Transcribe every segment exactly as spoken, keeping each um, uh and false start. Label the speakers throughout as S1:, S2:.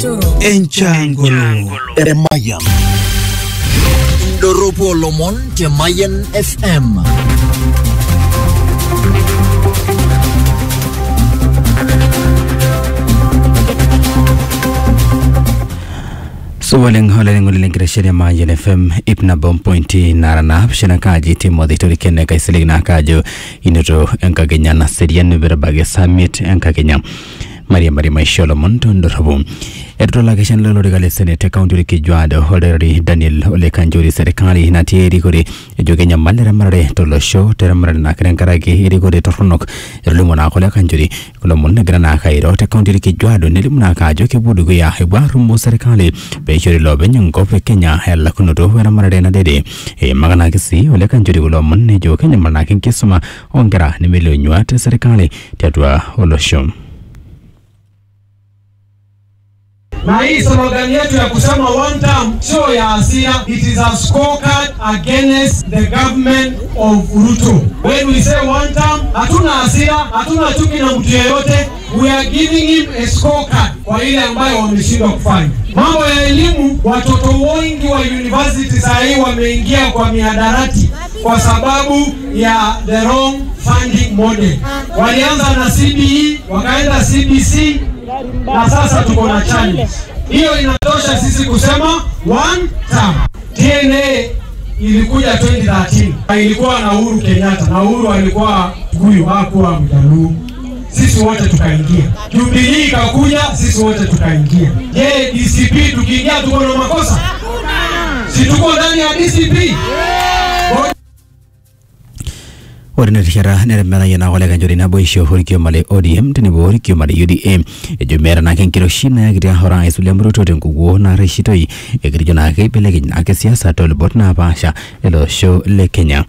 S1: Enchangolo Mayan Doropo Lomon te Mayan F M.
S2: So waling holing uling kreshe ya Mayan F M ipna bom pointi narana shina kaji timo ditori kene kaisilig na kajo inuto enka Kenya na serian berbage summit enka Kenya Maria Maria Maishola Montondo Rabu Ertola Kishan Lolo Regale Senate County Kijwado Hoderi Daniel Ole Kanjuri Serikali Nati Erikore Jogenya Malera Mare Tolo Show Teramara Nakarankaraki Erikore Tornok Erlumona Kola Kanjuri Kulomon Grana Kairo Te County Kijwado Nelimuna Kajo Kebuduya Hewa Rumo Serikali Pechori Loben Kope Kenya Hela Kunoto Veramarena Dede E Maganakisi Ole Kanjuri Kulomon Nejo Kenya Manakin Kisuma Ongera Nimelo Nyuate Serikali Tiatua Olosho
S3: Na hii slogan yetu ya kusema one term sio ya hasira. It is a scorecard against the government of Ruto. When we say one term, hatuna hasira, hatuna chuki na mtu yeyote. We are giving him a scorecard kwa ile ambayo wameshindwa kufanya. Mambo ya elimu, watoto wengi wa university sasa hivi wameingia kwa mihadarati kwa sababu ya the wrong funding model. Walianza na C B E, wakaenda C B C, na sasa tuko na challenge. Hiyo inatosha sisi kusema one term. T N A ilikuja twenty thirteen. Ilikuwa na Uhuru Kenyatta. Na Uhuru alikuwa Mkikuyu, hakuwa Mjaluo. Sisi wote tukaingia. Jubilee ikakuja, sisi wote tukaingia. Je, D C P tukiingia tuko na makosa? Si tuko ndani ya D C P?
S2: Ordinary shara neremana yana wale kanjori na boisho horikio male O D M tene bo horikio male U D A ejo mera na kenkiro shina ya giria hora William Ruto tengugo na reshitoi egirijo na ke pelegi na ke siasa tolbot na basha elo show le Kenya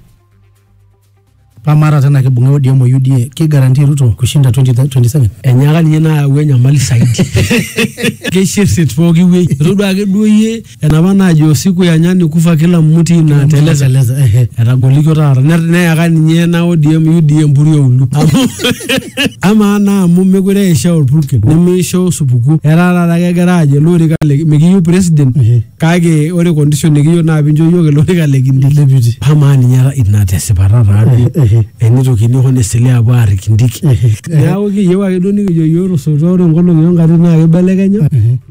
S4: Pamara tena kibunga O D M U D A ki guarantee Ruto kushinda twenty twenty-seven enyaga nyena wenya mali side ke shirsit fogi we Ruto age duye enabana jo siku ya nyani kufa kila mmuti na teleza teleza ehe eragoliko tara ne yaga nyena O D M U D A mburio ulu ama na mumegure esha urpuken nimi show supuku erara rage garage lori kale megiyu president kage ore condition negiyo na binjo yoge lori kale gindi deputy pamani nyara inate separara enito kini hone sele abari kindiki yawo ki yewa edoni yo yoro sotoro ngolo ngongari na kebalekenya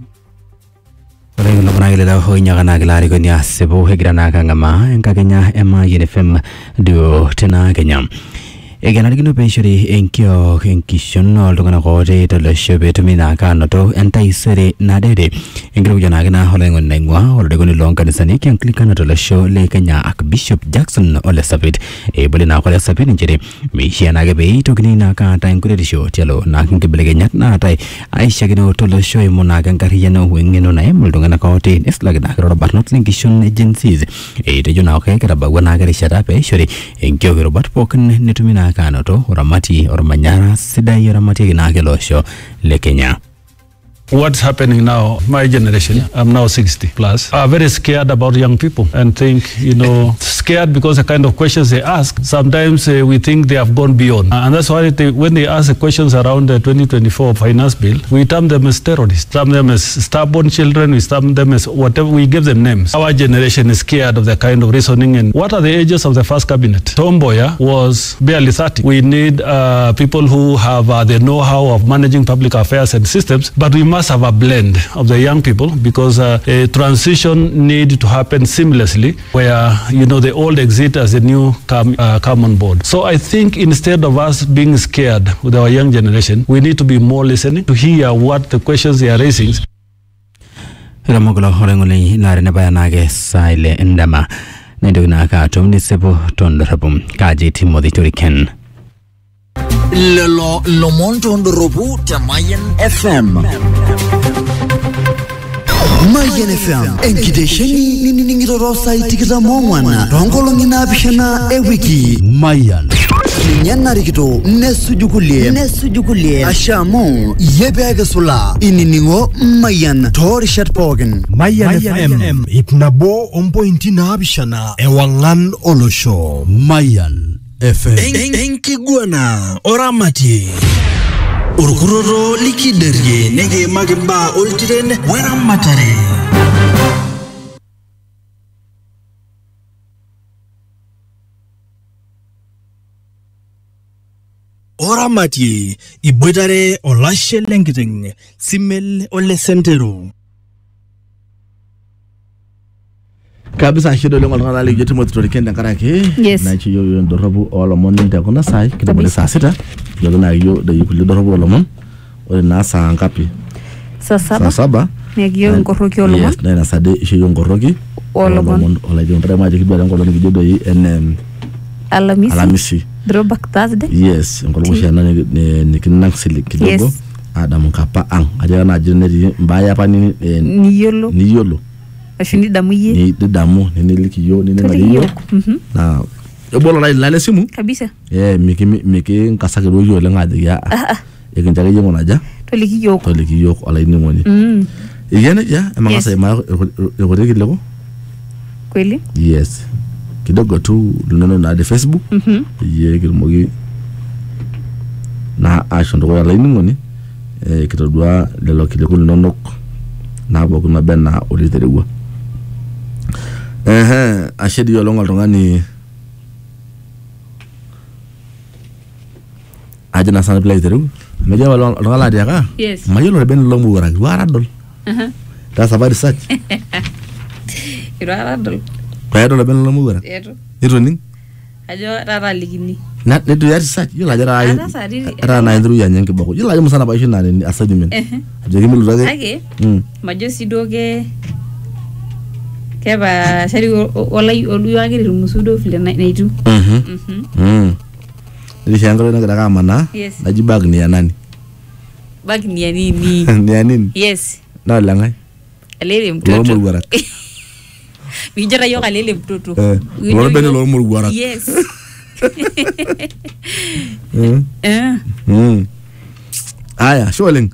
S2: Rengo nabana la honya kana kilari ko nya sebo hegira na kangama enka Kenya ema F M duo tena Kenya Egana digino penshori enkyo enkishon oltungana kote tolo shobe tumina kanoto entaisere nadede engiro kujana gina holengo nengwa olodegoni longa nisani kian klikana tolo show le Kenya ak Bishop Jackson ole sapit e bole na kole sapit njere mishia nage bei tokini na kata enkure show tialo na kinkebelege nyat na tai aisha gino tolo show imona gankari yano wengeno na emultungana kote neslaga na kiro barnot linkishon agencies e tejuna oke karaba wana gari shara penshori enkyo giro batpoken netumina kanoto oramati ormanyara sidai oramati ginagelo le Kenya.
S5: What's happening now, my generation, yeah. I'm now sixty plus, are very scared about young people and think, you know, scared because the kind of questions they ask, sometimes uh, we think they have gone beyond. Uh, and that's why they, when they ask the questions around the twenty twenty-four finance bill, we term them as terrorists, term them as stubborn children, we term them as whatever, we give them names. Our generation is scared of the kind of reasoning. And what are the ages of the first cabinet? Tom Mboya was barely thirty. We need uh, people who have uh, the know-how of managing public affairs and systems, but we must have a blend of the young people because uh, a transition need to happen seamlessly where, you know, the old exit as the new come, uh, come on board. So I think instead of us being scared with our young generation, we need to be more listening to hear what the questions they are raising.
S2: Ramogolo horengoli larene bayanage saile endama nedugna ka tumni sebo tondorabum kaji Timothy Turiken
S1: Lelo Lomonto Ndorobu ta Mayan F M. Mayan F M enkidesheni nini ningiro rosa itikita mwana rongolo ngina bishana e wiki Mayan Nyana rikito nesujukulie nesujukulie ashamo yebege sula ininingo Mayan tori shatpogen
S6: Mayan F M ipnabo ompointi na bishana ewangan olosho Mayan F M
S1: Enkiguana oramati
S6: Urkuroro likiderie nege magimba ultiren weramatare. Oramati iboitare olashe lenkiteng simel ole sentero.
S7: Kabisa shido lengo ngala le jeti mo tori kenda karake na ci yo yo ndorobu olomon nte kuna sai kida mo saa sita yo na yo da yikuli ndorobu olomon ole na saa ngapi
S8: saa saba
S7: saa saba
S8: ne giyo ngoroki olomon
S7: yes na na sade shi yo ngoroki olomon ole jo ndra ma je kibere ngolo ngi jodo yi en
S8: alamisi
S7: alamisi
S8: drobak thursday
S7: yes ngolo mo shana ne ne kinang silik kidogo adam kapa ang aja na jineri mbaya pa ni
S8: ni yolo
S7: ni yolo
S8: ashini damu ye
S7: ni damu ni liki yo ni ni yo na ebolo la la simu
S8: kabisa
S7: eh miki miki nkasake ro yo le ngade ya e kinja ye ngona ja
S8: to liki yo
S7: to liki yo ala ni ngoni mm yene ja amanga sai ma ko reki lego
S8: kweli
S7: yes kidogo tu lunono na de Facebook mhm ye kilmogi na action do ala ni ngoni e kitodwa de lo kilego lunono na boku na benna oliterewa eh ashedi yo longa tongani ajana sana play teru meja wala longa dia ka
S8: yes
S7: mayolo ben lo mu wara wara dol
S8: aha
S7: ta sabari sach
S8: wara dol
S7: kaya dol ben lo mu wara
S8: eto
S7: eto ning
S8: ajo rara ligini
S7: na netu yari sach yo la jara ay ra na indru ya nyanke bako yo la jama sana ba shi na ni asadi men ajo gi milu rage
S8: age mm majo sidoge keba sari wala olu yagiri musudo file na itu
S7: mhm mhm ndi shangalo na kada kama na naji bag ni ya nani
S8: bag ni ya nini
S7: ni ya nini
S8: yes
S7: na langai
S8: alele mtoto
S7: lo mo wara
S8: bijara yo alele mtoto
S7: eh lo ben lo mo wara
S8: yes
S7: mm eh mm aya sholing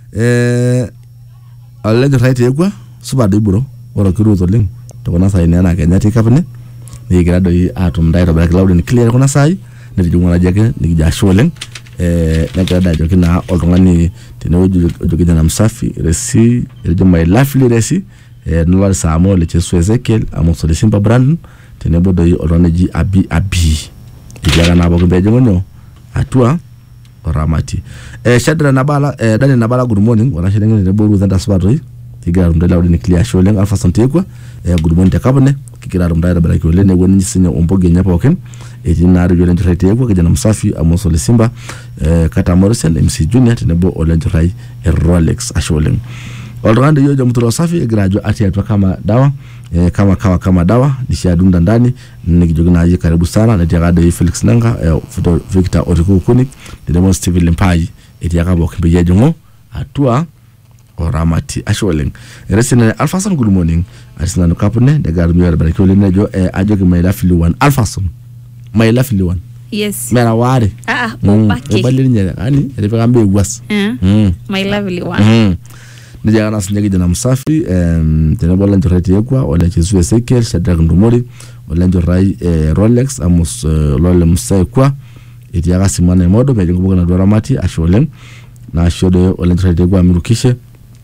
S7: eh alle de right yegwa suba de buro wara kiro to ling to kona sai ne na kenya ti kapne ni grado yi atum dai robak lawden clear kona sai ne di ngona jage ni ja sholing eh na grada jo kina olongani tene jo kina msafi resi jo my lovely resi eh no war samo le chesu Ezekiel amoso de simba brand tene bodo yi oloneji abi abi igara na bogo beje ngono atua oramati eh shadra nabala eh dani nabala good morning wana shedenge ne boru zanda sbatoi igara rum dala odini clear show leng alfa sante kwa eh good morning takabone kikira rum dala baraki ole ne woni sinya omboge nya poken e jinari yo lenjo rete kwa kijana msafi amoso le simba eh kata Morrison M C Junior tene bo olenjo rai e Rolex asholeng olrande yo jamu tro safi e grajo ati atwa kama dawa e kama kawa kama dawa nishadunda ndani nikijogina aje karibu sana na tiagada yi Felix Nanga e foto Victor Otiku Kunik demo Steven Lempai eti yakabo kimbeje jongo atua oramati ashweleng resine Alphason good morning arisina no kapune de garu mi baraki ole nejo e ajogi mai lafili one Alphason mai lafili one
S8: yes
S7: mera ware
S8: ah ah mbake
S7: e balli nyere ani refe kambe was
S8: mm mai lafili one
S7: mm nija kana sinjagi jana msafi em tena bola njorati yekwa wala chesu Ezekiel Shadrack Ndumori wala njorai Rolex amos lole msai kwa eti yaga simana modo pe ngumbuka na doramati ashole na ashode wala njorati yekwa mirukishe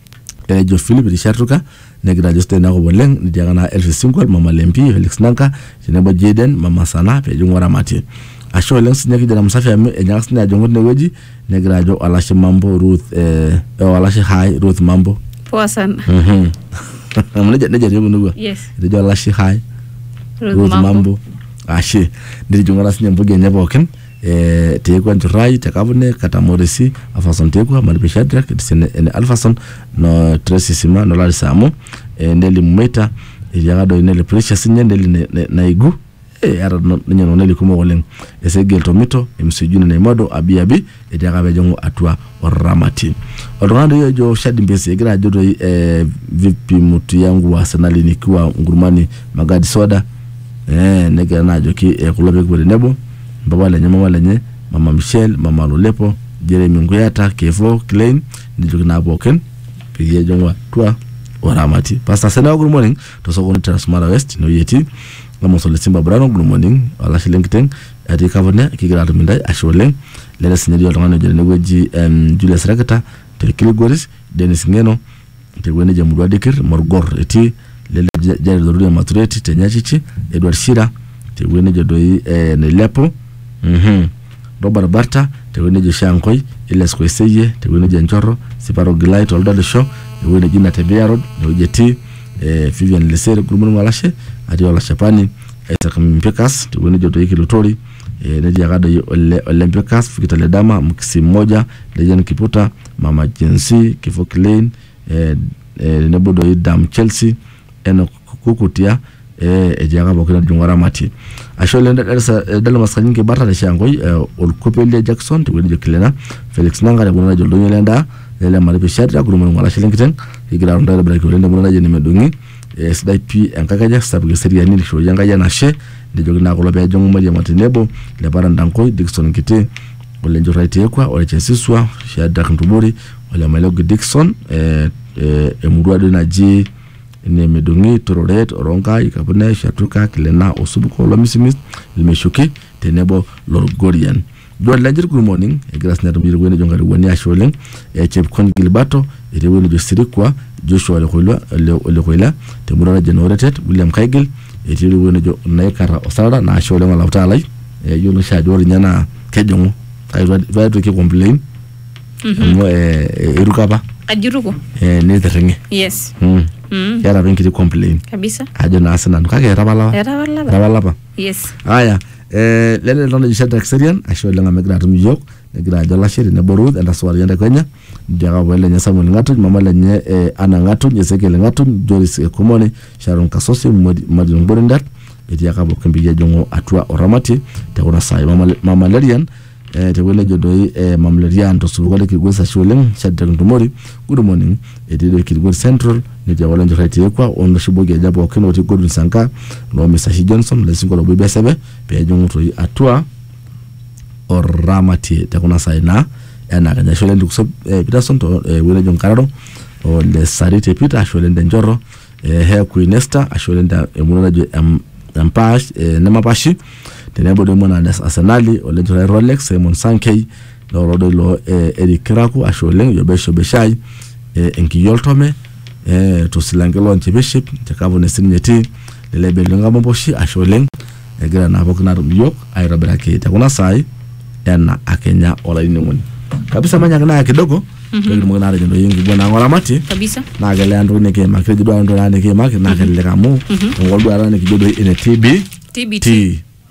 S7: e jo Philip Richarduka negra juste na ko boleng nija kana Elvis Singol mama Lempi Felix Nanka tineba Jeden mama Sana pe ngora mati ashole sinjagi jana msafi e nyaga sinja jongo ne weji negra jo alashe mambo Ruth eh alashe hai Ruth mambo
S8: poa sana
S7: mhm amleje neje yogo nugo
S8: yes
S7: rejo alashe hai Ruth mambo ashe ndi jongala sinya mboge nyaboken eh teko njurai takabune kata Morrison Alphason teko mali Shadrack tisene ene Alphason no Tracy Sima no Lali Samo eh ndeli mmeta iliagado inele precious nyendeli na igu eh ara nyo no neli kuma woleng ese gelto mito emsujuni na imodo abi abi iliaga bejongo atwa oramati odongando yo jo shadi mbese igira jodo eh vipi mutu yangu wa Arsenal nikiwa ngurumani magadi soda eh nega najo ki e kulobe kwa nebo baba lenye mama lenye mama Michelle mama Lolepo Jeremy Nguyata Kevo Klein ndijo na boken piye jongwa twa oramati pastor Sena good morning to so on Transmara West no yeti ngamo so le simba brano good morning ala shilengteng ati kavone kigira to mindai ashole lele sinyedio oltung'ani ojo tenewueji em Julius Rakita te Kilgoris, Dennis Ngeno te wene je Murua Dikir, Morgor eti lele Jared Orudia Matureti te Nyachichi, Edward Shira te wene je doi eh, Nelepo, mhm Robert Barta te wene je Shankoi, Iles Kweseye te wene je Njoro, Siparo Gilai to Olda Show te wene je Natebea Road te je ti eh, Vivian Lesere Gurumunu Walashe ati Ola Shapani Isaac Mpekas te wene je doi Kilutori e neji agado ole Olympiacas Fikita Ledama Mkisi Moja Lejan Kiputa Mama Jensi Kifok Lane e, e nebodo Dam Chelsea eno kukutia e ejaga bokina dungwara mati ashole ndalesa dala maskanyinge barta de shangoi e, Olkopele Jackson te wene Kilena Felix Nangare bunana joldo nyelenda lele maripe shadra gurumu ngala shilingiten igira ndala break wende bunana je nimedungi e sidai pi enkakaja sabu seria nini sho yanga yana she de jogina ko lobe jongo mari matinebo le barandanko Dickson Kite ole njorite kwa ole chesiswa shadra kntuburi ole malog Dickson e e, e Murua na ji ne medungi Tororet Oronga ikabune shatuka Kilena Osubuko Lomisimis limeshuki tenebo Lorgorian do lanjir good morning e gras na dum wene jongari woni asholen e chep kon Gilbato e woni jo sirikwa Joshua le khoila le khoila te murara Genorated William Kaigil e te woni jo naykara osara na asholen wala talay e yono sha jori nyana kejongo ay va to ke complain mo e irukaba
S8: ajuruko
S7: e ne terenge
S8: yes
S7: mm
S8: mm
S7: yara benki di complain
S8: kabisa
S7: ajo na asana kage rabala
S8: rabala
S7: rabala
S8: yes
S7: aya eh lele lono jisha Exerian asholen ngamegratu mjok ne gra jola shiri ne borud enda swali yanda Kenya ndiaga wele nya Samuel Ngatu mama lenye eh, ana Ngatu Nyesekele Ngatu Joris eh, Komone Sharon Kasosi Madi Mborindat eti yakabo kembiya jongo atua oramati te kuna sai mama mama Lerian eh te wele jodoi eh, mama Lerian to subole kigwesa sholeng shadda ntumori good morning eti do kigwesa Central ne jawala njorati kwa ono shiboge jabo keno ti Godwin Sanka no Mister Johnson le singo lo bibesebe pe jongo to atua oramati te kuna sai na ena kanya shole ndukso eh, Peterson to eh, wele jonkararo o le Sarite Peter shole ndenjoro eh, Hair Queen Esther shole nda emunana jo am ampash eh, nemapashi tenebo de mona des Arsenali o le jore Rolex Simon Sankey lo rodo lo eh, Eric Kraku ashole yo besho beshai eh, enki yoltome eh, to silangelo nchebeship takabo nesinnyeti le lebel ngamo boshi ashole e gra na bokna rum yok ay robrake takuna sai ena akenya ola ini ngoni kabisa manya kana kidogo ndio mwana ara ndo yingi bwana ngora mati
S8: kabisa
S7: na gale ando ne ke makre jidwa ando na ne ke mak na gale kamu ngoldo ara ne ke jodo ine T B
S8: T B
S7: T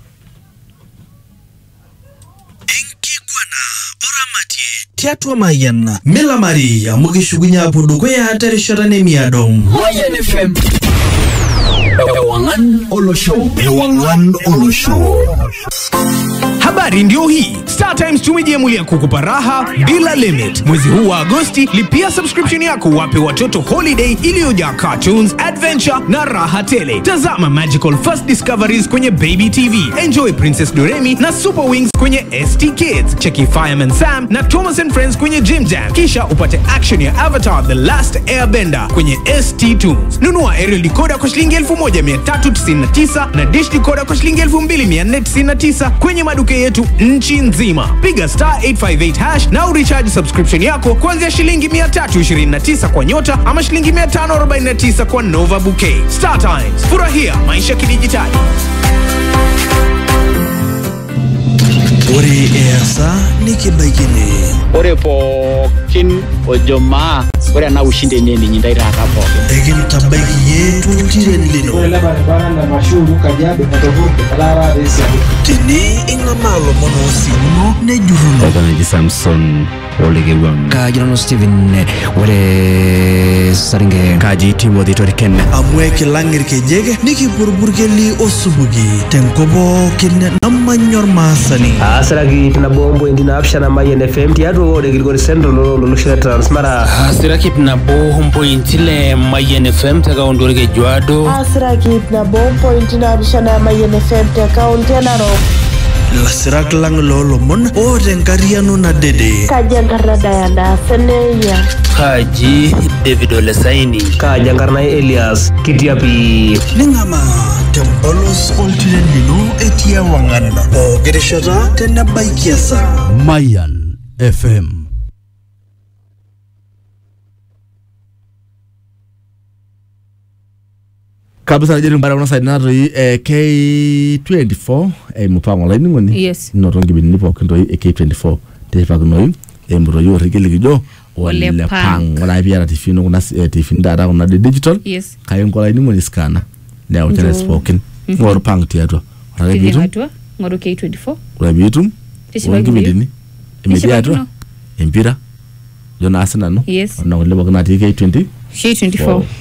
S6: Tiatua Mayan Mela Maria Mugishugunya Puduko ya hatari sharane miadong Mayan F M Ewangan Olo Show Ewangan Olo Show. Habari ndio hii. Star Times tumejiamulia kukupa raha bila limit. Mwezi huu wa Agosti lipia subscription yako wape watoto holiday iliyojaa cartoons, adventure na raha tele. Tazama Magical First Discoveries kwenye Baby T V. Enjoy Princess Doremi na Super Wings kwenye S T Kids. Cheki Fireman Sam na Thomas and Friends kwenye Jim Jam. Kisha upate action ya Avatar The Last Airbender kwenye S T Tunes. Nunua aerial decoder kwa shilingi elfu moja mia tatu tisini na tisa na dish decoder kwa shilingi elfu mbili mia nne tisini na tisa kwenye maduka yetu nchi nzima. Piga star eight five eight hash na urecharge subscription yako kuanzia shilingi mia tatu ishirini na tisa kwa nyota ama shilingi mia tano arobaini na tisa kwa Nova Bouquet. Star Times, furahia maisha kidijitali. Ore esa nikibaikini
S9: ore pokin ojoma ore na ushinde nini nyindaira hapo
S6: egin tabaiki yetu tirelino
S3: ore la barabara na mashuru kajabe na tovuke lara desi
S6: tini ingamalo monosimo nejuruno
S2: Kana Samson Olegewam
S10: Kajino Steven ore saringe
S2: Kaji Timothy Toriken
S6: amweke langir kejege niki burburgeli osubugi tenkobo kinne namanyor masani
S11: asragi na bombo indina option ma N F M tiato ore gilgor central lo lo shira transmara
S12: asragi na bombo intile ma N F M ta gaundore ke jwado
S13: asragi na bombo indina option ma N F M ta kaunti na ro
S1: lasirak lang lolomon o tenkariano nadede.
S13: Kajangarna Diana Seneya.
S12: Kaji David Olesaini.
S11: Kajangarna Elias Kitiapi.
S1: Ningama tempolos oltinen lino etia wangan o gereshata tenabaikiasa. Mayan F M.
S7: Kabisa na jeri mbara una side nato yi eh, K twenty-four eh, mupango la iningoni
S8: Yes.
S7: notongi bini nipo kendo yi eh, K twenty-four tefa kuno yi mburo yu rikili kijo wale pang wana ipi yana tifino kuna eh, tifini data kuna di digital
S8: Yes.
S7: kaya mkola iningoni skana na utene spoken
S8: Mhm.
S7: ngoro pang tiatwa wana
S8: Tili
S7: bitum
S8: hatua ngoro K twenty-four.
S7: wana bitum
S8: Tisi
S7: wangi
S8: bagi
S7: bidini
S8: Tisi
S7: imedi
S8: bagi
S7: atwa impira jona asina no
S8: Yes.
S7: wana wale bakuna ti K twenty
S8: K twenty-four.